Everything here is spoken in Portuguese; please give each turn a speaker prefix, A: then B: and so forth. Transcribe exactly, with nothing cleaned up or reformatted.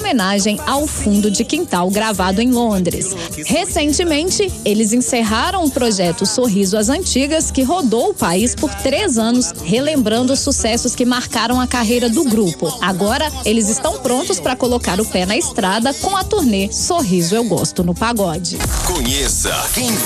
A: homenagem ao fundo de quintal gravado em Londres. Recentemente, eles encerraram o projeto Sorriso às Antigas, que rodou o país por três anos, relembrando os sucessos que marcaram a carreira do grupo. Agora, eles estão prontos para colocar o pé na estrada com a turnê Sorriso Eu Gosto no Pagode.
B: Conheça quem